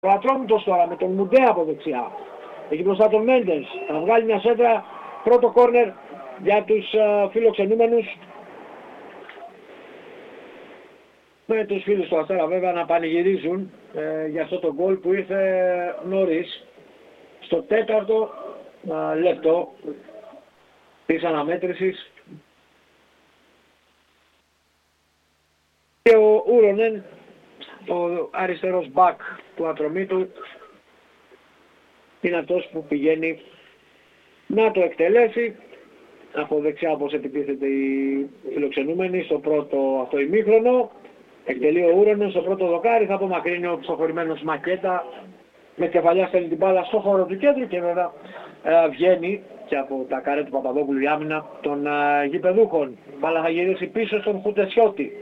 Ο Ατρόμητος τώρα με τον Μουντέ από δεξιά. Εκεί μπροστά τον Μέντες. Θα βγάλει μια σέντρα. Πρώτο κόρνερ για τους φιλοξενούμενους. Με τους φίλους του Αστέρα βέβαια να πανηγυρίζουν για αυτό το γκολ που ήρθε νωρίς. Στο τέταρτο λεπτό της αναμέτρησης. Και ο Ούρονεν, ο αριστερός μπακ του Ατρομήτου, είναι αυτός που πηγαίνει να το εκτελέσει. Από δεξιά όπως επιτίθεται οι φιλοξενούμενοι στο πρώτο αυτό ημίχρονο. Εκτελεί ο Ούρονεν στο πρώτο δοκάρι, θα απομακρύνει ο ψοχωρημένος Μακέτα. Με κεφαλιά στέλνει την μπάλα στο χώρο του κέντρου και βέβαια βγαίνει και από τα καρέ του Παπαδόπουλου η άμυνα των γηπεδούχων. Μπάλα θα γυρίσει πίσω στον Χουτεσιώτη.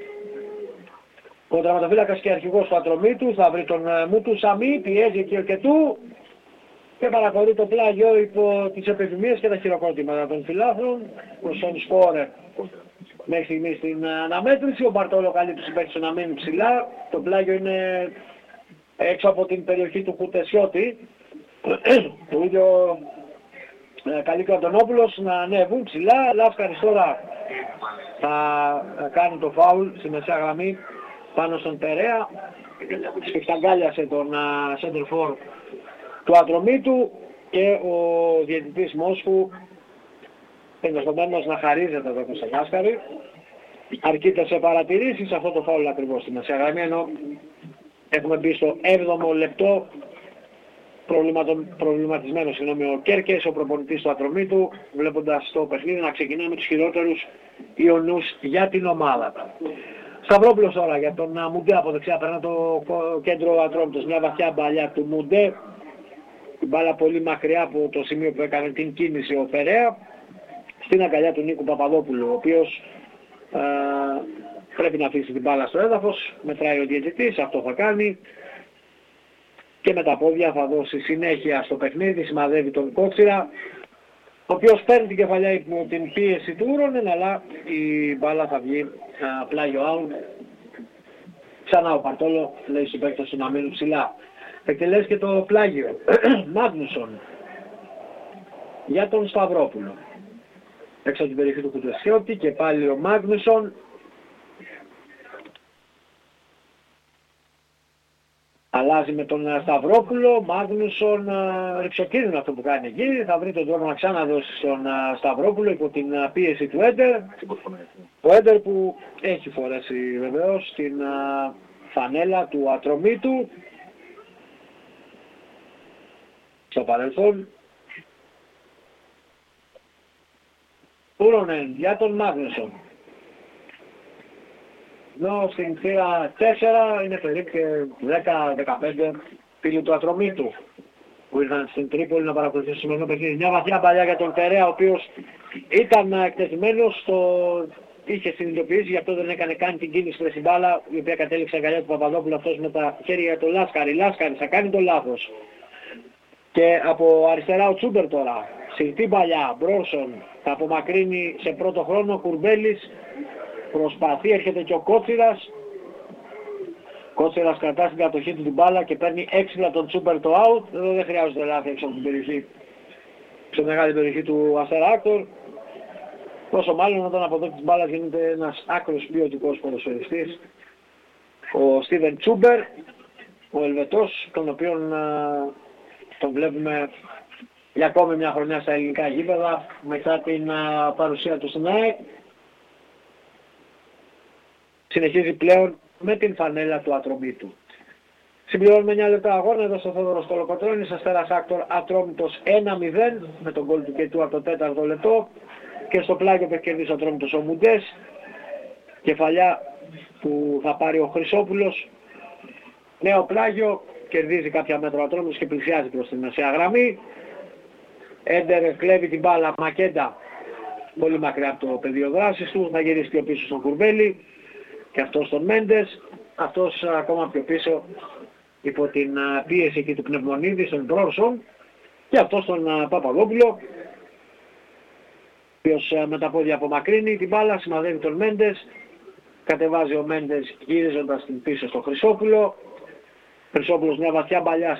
Ο τραυματοφύλακας και αρχηγός του Ατρομήτου θα βρει τον Μούτου Σαμί, πιέζει εκεί αρκετού και παρακολουθεί το πλάγιο υπό τις επιθυμίες και τα χειροκρότηματα των φιλάθλων προς τον Σπόρερ. Μέχρι στιγμή στην αναμέτρηση ο Μπαρτόλο καλεί τους συμπαίκτες να μείνουν ψηλά. Το πλάγιο είναι έξω από την περιοχή του Χουτεσιώτη. Το ίδιο καλεί και ο Αντωνόπουλος να ανέβουν ψηλά. Λάσκαρης τώρα θα κάνει το φάουλ στη μεσαία γραμμή πάνω στον Περέα. Εξαγκάλιασε τον center for του Ατρομήτου και ο διαιτητής Μόσχου ενδεχομένως να χαρίζεται εδώ στον Λάσκαρη. Αρκείται σε παρατηρήσεις αυτό το φάουλ ακριβώς στη μεσαία γραμμή, ενώ έχουμε μπει στο 7ο λεπτό. Προβληματισμένος ο Κέρκες, ο προπονητής του Ατρομήτου, βλέποντας το παιχνίδι να ξεκινάει με τους χειρότερους ιονούς για την ομάδα. Σταυρόπουλος τώρα για τον Μουντέ από δεξιά, περνά το κέντρο Ατρόμητος, μια βαθιά μπαλιά του Μουντέ. Την μπάλα πολύ μακριά από το σημείο που έκανε την κίνηση ο Περέα, στην αγκαλιά του Νίκου Παπαδόπουλου, ο οποίος πρέπει να αφήσει την μπάλα στο έδαφος, μετράει ο διαιτητής, αυτό θα κάνει. Και με τα πόδια θα δώσει συνέχεια στο παιχνίδι, σημαδεύει τον Κότσιρα, ο οποίος παίρνει την κεφαλιά υπό την πίεση του Ούρονεν, αλλά η μπάλα θα βγει πλάγιο out. Ξανά ο Παρτόλο λέει στους παίκτες να μείνουν ψηλά. Εκτελέσει και το πλάγιο. Μάγνουσον για τον Σταυρόπουλο. Έξω από την περιοχή του Κουτεσιώτη και πάλι ο Μάγνουσον. Αλλάζει με τον Σταυρόπουλο, Μάγνουσον, ρηψοκίνδυνο αυτό που κάνει εκεί, θα βρει τον τρόπο να ξαναδώσει στον Σταυρόπουλο υπό την πίεση του Έντερ. Ο Έντερ που έχει φορέσει βεβαίως την φανέλα του Ατρομήτου στο παρελθόν. Ούρονεν για τον Μάγνουσον. Ενώ στην θύρα 4 είναι περίπου και 10-15 φίλοι του Ατρομήτου που ήρθαν στην Τρίπολη να παρακολουθήσουν το σημερινό παιχνίδι. Μια βαθιά παλιά για τον Περέα, ο οποίος ήταν εκτεθειμένος, είχε συνειδητοποιήσει, γι' αυτό δεν έκανε καν την κίνηση με την μπάλα, η οποία κατέληξε αγκαλιά του Παπαδόπουλου, αυτός με τα χέρια για τον Λάσκαρη. Λάσκαρη θα κάνει το λάθος. Και από αριστερά ο Τσούμπερ τώρα, συρτή παλιά, Μπρόσον, θα απομακρύνει σε πρώτο χρόνο, Κουρμπέλης. Προσπαθεί, έρχεται και ο Κότσιρας. Κότσιρας κρατά στην κατοχή του την μπάλα και παίρνει έξυπνα τον Τσούμπερ το out. Εδώ δεν χρειάζεται λάθη έξω από την περιοχή, σε μεγάλη περιοχή του Αστέρα Άκτορ. Πόσο μάλλον όταν από εδώ της μπάλας γίνεται ένας άκρος ποιοτικός ποδοσφαιριστής, ο Στίβεν Τσούμπερ, ο Ελβετός, τον οποίον τον βλέπουμε για ακόμη μια χρονιά στα ελληνικά γήπεδα μετά την παρουσία του στην ΑΕΚ. Συνεχίζει πλέον με την φανέλα του Ατρομήτου. Συμπληρώνουμε 9 λεπτά αγώνα εδώ στο Θόδωρος Κολοκοτρώνης, Αστέρας Άκτορ Ατρόμητος 1-0 με τον γκολ του Κετού από το 4ο λεπτό και στο πλάγιο που έχει κερδίσει ο Ατρόμητος ο Μουντές. Κεφαλιά που θα πάρει ο Χρυσόπουλος. Νέο πλάγιο, κερδίζει κάποια μέτρα ο Ατρόμητος και πλησιάζει προς την μεσαία γραμμή. Έντερ κλέβει την μπάλα, Μακέντα πολύ μακριά από το πεδίο δράσης του, θα γυρίσει πιο πίσω στον Κουρμπέλη. Και αυτός στον Μέντες, αυτός ακόμα πιο πίσω υπό την πίεση και του Πνευμονίδη στον Μπρόρσον και αυτός στον Παπαδόπουλο, ο οποίος με τα πόδια απομακρύνει την μπάλα, σημαδεύει τον Μέντες, κατεβάζει ο Μέντες γυρίζοντας την πίσω στο Χρυσόπουλο, Χρυσόπουλος, μια βαθιά παλιά